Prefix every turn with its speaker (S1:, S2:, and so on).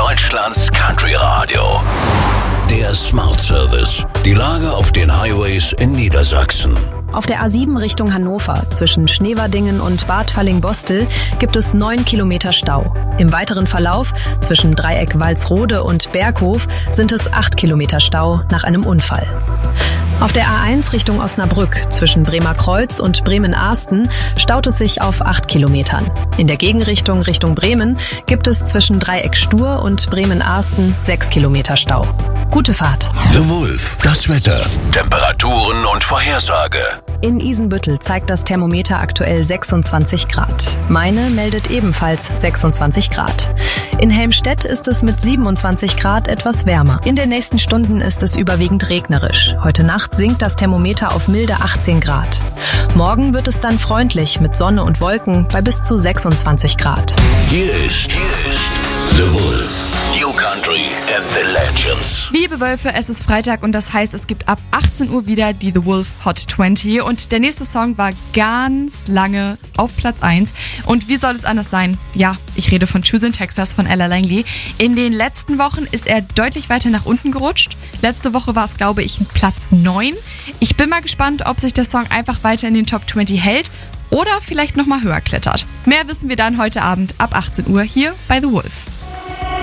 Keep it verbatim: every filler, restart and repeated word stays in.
S1: Deutschlands Country Radio. Der Smart Service. Die Lage auf den Highways in Niedersachsen.
S2: Auf der A sieben Richtung Hannover zwischen Schneverdingen und Bad Falling-Bostel gibt es neun Kilometer Stau. Im weiteren Verlauf zwischen Dreieck Walsrode und Berghof sind es acht Kilometer Stau nach einem Unfall. Auf der A eins Richtung Osnabrück zwischen Bremerkreuz und Bremen-Ahsten staut es sich auf acht Kilometern. In der Gegenrichtung Richtung Bremen gibt es zwischen Dreieck Stur und Bremen-Ahsten sechs Kilometer Stau. Gute Fahrt.
S1: The Wolf. Das Wetter. Temperaturen und Vorhersage.
S2: In Isenbüttel zeigt das Thermometer aktuell sechsundzwanzig Grad. Meine meldet ebenfalls sechsundzwanzig Grad. In Helmstedt ist es mit siebenundzwanzig Grad etwas wärmer. In den nächsten Stunden ist es überwiegend regnerisch. Heute Nacht sinkt das Thermometer auf milde achtzehn Grad. Morgen wird es dann freundlich mit Sonne und Wolken bei bis zu sechsundzwanzig Grad.
S1: Hier ist, hier ist The Wolf. New Country and the Legends.
S3: Liebe Wölfe, es ist Freitag und das heißt, es gibt ab achtzehn Uhr wieder die The Wolf Hot zwanzig und der nächste Song war ganz lange auf Platz eins. Und wie soll es anders sein? Ja, ich rede von Choose in Texas von Ella Langley. In den letzten Wochen ist er deutlich weiter nach unten gerutscht. Letzte Woche war es, glaube ich, Platz neun. Ich bin mal gespannt, ob sich der Song einfach weiter in den Top zwanzig hält oder vielleicht nochmal höher klettert. Mehr wissen wir dann heute Abend ab achtzehn Uhr hier bei The Wolf.